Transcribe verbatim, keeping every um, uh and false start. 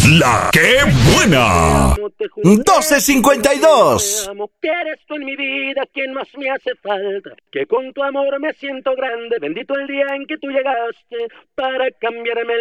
La que buena. doce cincuenta y dos. Que eres tú en mi vida quien más me hace falta, que con tu amor me siento grande, bendito el día en que tú llegaste para cambiarme